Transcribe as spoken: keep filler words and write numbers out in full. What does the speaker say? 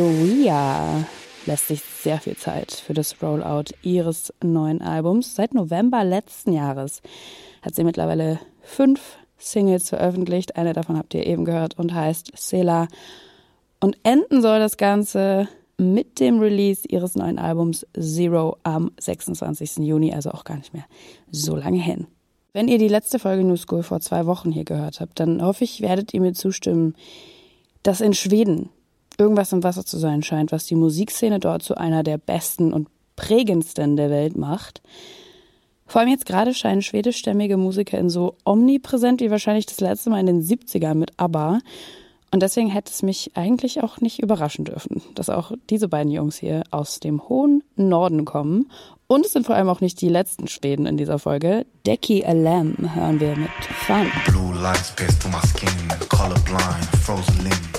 Ria lässt sich sehr viel Zeit für das Rollout ihres neuen Albums. Seit November letzten Jahres hat sie mittlerweile fünf Singles veröffentlicht. Eine davon habt ihr eben gehört und heißt Selah. Und enden soll das Ganze mit dem Release ihres neuen Albums Zero am sechsundzwanzigsten Juni, also auch gar nicht mehr so lange hin. Wenn ihr die letzte Folge New School vor zwei Wochen hier gehört habt, dann hoffe ich, werdet ihr mir zustimmen, dass in Schweden irgendwas im Wasser zu sein scheint, was die Musikszene dort zu einer der besten und prägendsten der Welt macht. Vor allem jetzt gerade scheinen schwedischstämmige MusikerInnen so omnipräsent wie wahrscheinlich das letzte Mal in den siebzigern mit ABBA. Und deswegen hätte es mich eigentlich auch nicht überraschen dürfen, dass auch diese beiden Jungs hier aus dem hohen Norden kommen. Und es sind vor allem auch nicht die letzten Schweden in dieser Folge. Deki Alem hören wir mit Fun. Blue lights pierce through my skin, colorblind, frozen limbs.